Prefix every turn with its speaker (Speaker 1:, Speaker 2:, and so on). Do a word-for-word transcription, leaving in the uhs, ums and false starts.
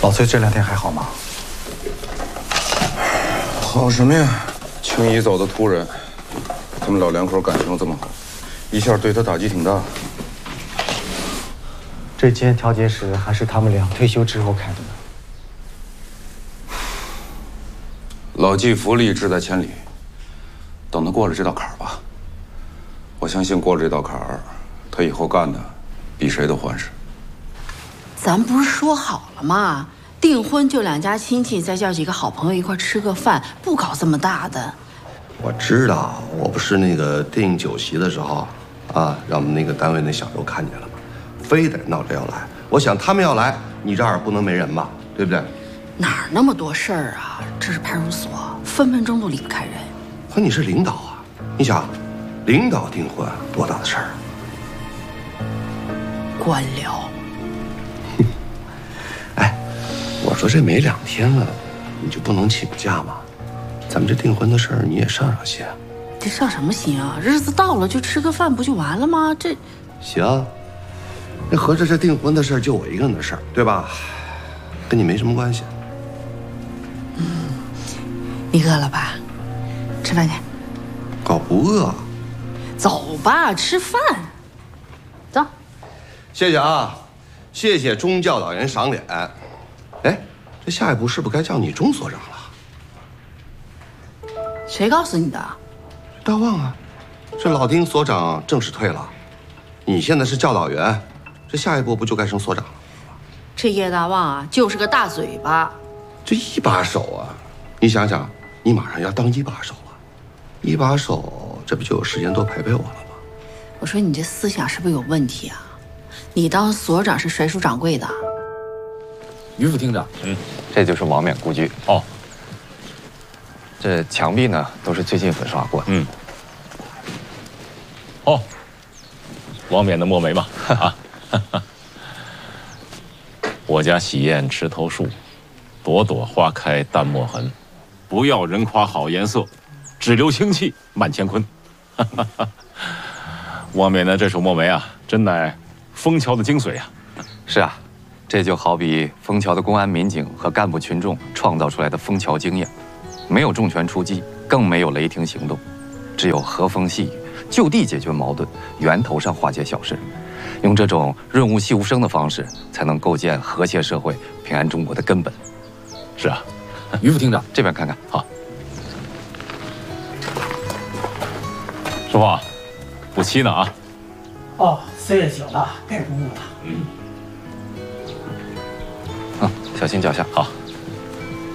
Speaker 1: 老崔这两天还好吗？
Speaker 2: 好什么呀？青姨走的突然，他们老两口感情这么好，一下对他打击挺大。
Speaker 1: 这间调解室还是他们俩退休之后开的呢。
Speaker 2: 老骥伏枥，志在千里。等他过了这道坎儿吧，我相信过了这道坎儿，他以后干的比谁都欢实。
Speaker 3: 咱不是说好了吗？订婚就两家亲戚，再叫几个好朋友一块吃个饭，不搞这么大的。
Speaker 4: 我知道，我不是那个订酒席的时候，啊，让我们那个单位那小周看见了吗？非得闹着要来。我想他们要来，你这儿不能没人吧？对不对？
Speaker 3: 哪儿那么多事儿啊？这是派出所，分分钟都离不开人。
Speaker 4: 可你是领导啊，你想，领导订婚多大的事儿啊？
Speaker 3: 官僚。
Speaker 4: 哎，我说这没两天了，你就不能请假吗？咱们这订婚的事儿你也上上心啊。
Speaker 3: 这上什么心啊？日子到了就吃个饭不就完了吗？这
Speaker 4: 行，那合着这订婚的事儿就我一个人的事儿，对吧？跟你没什么关系。
Speaker 3: 嗯，你饿了吧？吃饭去。
Speaker 4: 我不饿。
Speaker 3: 走吧，吃饭。走。
Speaker 4: 谢谢啊，谢谢钟教导员赏脸。哎，这下一步是不是该叫你钟所长了？
Speaker 3: 谁告诉你的？
Speaker 4: 大旺啊，这老丁所长正式退了，你现在是教导员，这下一步不就该升所长了？
Speaker 3: 这叶大旺啊，就是个大嘴巴。
Speaker 4: 这一把手啊，你想想，你马上要当一把手了，一把手这不就有时间多陪陪我了吗？
Speaker 3: 我说你这思想是不是有问题啊？你当所长是甩手掌柜的？
Speaker 5: 于副厅长，
Speaker 6: 嗯，这就是王冕故居哦。这墙壁呢都是最近粉刷过的。嗯。哦，王冕的墨梅嘛，啊。我家喜宴池头树，朵朵花开淡墨痕。不要人夸好颜色，只留清气满乾坤。王冕的这首墨梅啊，真乃枫桥的精髓啊！是啊，这就好比枫桥的公安民警和干部群众创造出来的枫桥经验，没有重拳出击，更没有雷霆行动，只有和风细雨，就地解决矛盾，源头上化解小事。用这种润物细无声的方式，才能构建和谐社会、平安中国的根本。是啊，
Speaker 5: 于副厅长，
Speaker 6: 这边看看。好，师傅，补漆呢啊。
Speaker 7: 哦，四月九了，该公务了。
Speaker 6: 嗯。嗯，小心脚下。好。